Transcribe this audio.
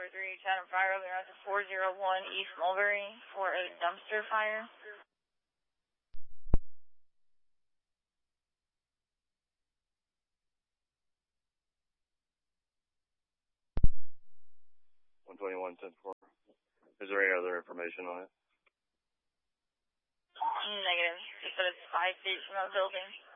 3, Chatham Fire, around to 401 East Mulberry for a dumpster fire. 121-10-4. Is there any other information on it? Negative. Just that it's 5 feet from the building.